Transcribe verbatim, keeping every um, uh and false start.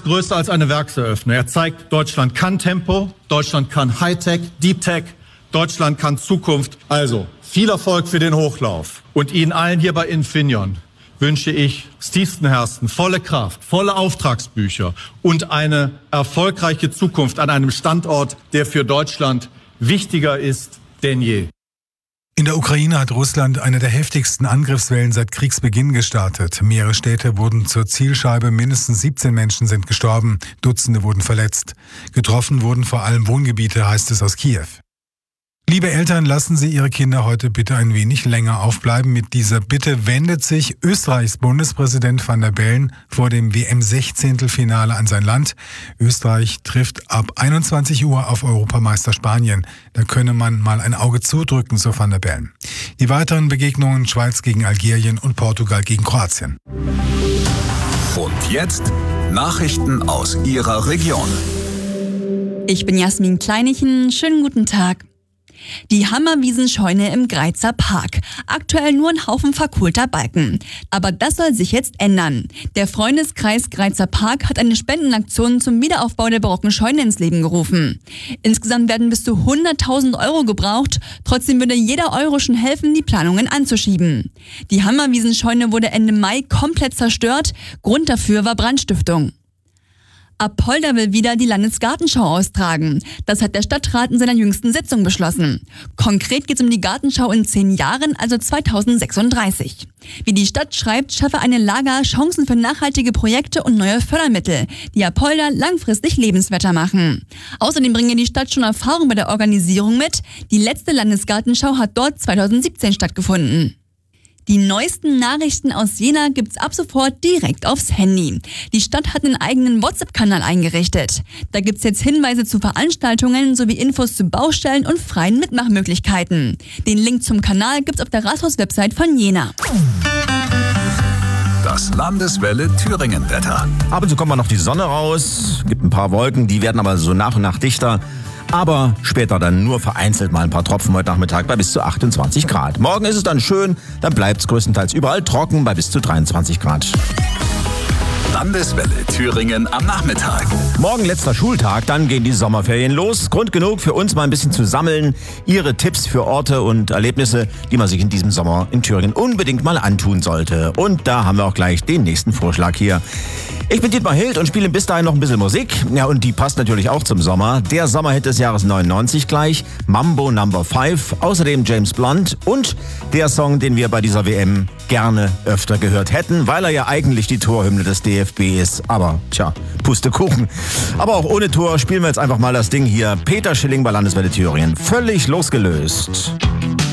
größer als eine Werkseröffnung. Er zeigt, Deutschland kann Tempo, Deutschland kann Hightech, Deep Tech, Deutschland kann Zukunft. Also, viel Erfolg für den Hochlauf. Und Ihnen allen hier bei Infineon wünsche ich aus tiefstem Herzen volle Kraft, volle Auftragsbücher und eine erfolgreiche Zukunft an einem Standort, der für Deutschland wichtiger ist denn je. In der Ukraine hat Russland eine der heftigsten Angriffswellen seit Kriegsbeginn gestartet. Mehrere Städte wurden zur Zielscheibe, mindestens siebzehn Menschen sind gestorben, Dutzende wurden verletzt. Getroffen wurden vor allem Wohngebiete, heißt es aus Kiew. Liebe Eltern, lassen Sie Ihre Kinder heute bitte ein wenig länger aufbleiben. Mit dieser Bitte wendet sich Österreichs Bundespräsident Van der Bellen vor dem W M-Sechzehntelfinale an sein Land. Österreich trifft ab einundzwanzig Uhr auf Europameister Spanien. Da könne man mal ein Auge zudrücken, so Van der Bellen. Die weiteren Begegnungen: Schweiz gegen Algerien und Portugal gegen Kroatien. Und jetzt Nachrichten aus Ihrer Region. Ich bin Jasmin Kleinichen. Schönen guten Tag. Die Hammerwiesenscheune im Greizer Park. Aktuell nur ein Haufen verkohlter Balken. Aber das soll sich jetzt ändern. Der Freundeskreis Greizer Park hat eine Spendenaktion zum Wiederaufbau der barocken Scheune ins Leben gerufen. Insgesamt werden bis zu hunderttausend Euro gebraucht. Trotzdem würde jeder Euro schon helfen, die Planungen anzuschieben. Die Hammerwiesenscheune wurde Ende Mai komplett zerstört. Grund dafür war Brandstiftung. Apolda will wieder die Landesgartenschau austragen. Das hat der Stadtrat in seiner jüngsten Sitzung beschlossen. Konkret geht es um die Gartenschau in zehn Jahren, also zweitausendsechsunddreißig. Wie die Stadt schreibt, schaffe eine Lager Chancen für nachhaltige Projekte und neue Fördermittel, die Apolda langfristig lebenswerter machen. Außerdem bringe die Stadt schon Erfahrung bei der Organisierung mit. Die letzte Landesgartenschau hat dort zweitausendsiebzehn stattgefunden. Die neuesten Nachrichten aus Jena gibt's ab sofort direkt aufs Handy. Die Stadt hat einen eigenen WhatsApp-Kanal eingerichtet. Da gibt's jetzt Hinweise zu Veranstaltungen sowie Infos zu Baustellen und freien Mitmachmöglichkeiten. Den Link zum Kanal gibt's auf der Rathaus-Website von Jena. Das Landeswelle Thüringen-Wetter. Ab und zu kommt mal noch die Sonne raus, gibt ein paar Wolken, die werden aber so nach und nach dichter. Aber später dann nur vereinzelt mal ein paar Tropfen heute Nachmittag bei bis zu achtundzwanzig Grad. Morgen ist es dann schön, dann bleibt es größtenteils überall trocken bei bis zu dreiundzwanzig Grad. Landeswelle Thüringen am Nachmittag. Morgen letzter Schultag, dann gehen die Sommerferien los. Grund genug für uns mal ein bisschen zu sammeln. Ihre Tipps für Orte und Erlebnisse, die man sich in diesem Sommer in Thüringen unbedingt mal antun sollte. Und da haben wir auch gleich den nächsten Vorschlag hier. Ich bin Dietmar Hild und spiele bis dahin noch ein bisschen Musik. Ja, und die passt natürlich auch zum Sommer. Der Sommerhit des Jahres neunundneunzig gleich, Mambo Number fünf, außerdem James Blunt und der Song, den wir bei dieser W M gerne öfter gehört hätten, weil er ja eigentlich die Torhymne des D F B ist. Aber tja, Pustekuchen. Aber auch ohne Tor spielen wir jetzt einfach mal das Ding hier. Peter Schilling bei Landeswelle Thüringen. Völlig losgelöst.